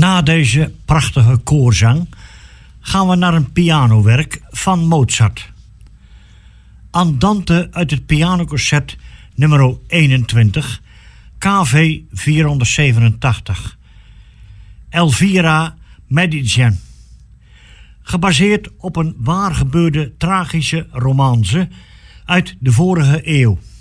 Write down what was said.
Na deze prachtige koorzang gaan we naar een pianowerk van Mozart. Andante uit het pianoconcert nummer 21, KV 487. Elvira Madigan. Gebaseerd op een waar gebeurde tragische romance uit de vorige eeuw.